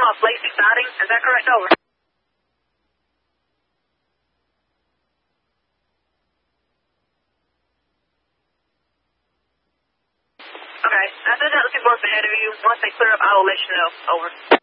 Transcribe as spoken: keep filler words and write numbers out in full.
off Lacey Siding. Is that correct? Over. Okay. I said that looking for us ahead of you. Once they clear up, I will let you know. Over.